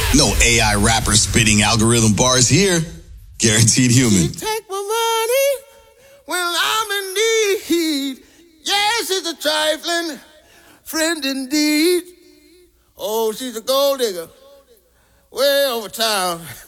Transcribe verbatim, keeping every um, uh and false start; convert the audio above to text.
No A I rapper spitting algorithm bars here. Guaranteed human. You take my money when I'm in need. Yes, it's a trifling friend indeed. Oh, she's a gold digger way over town.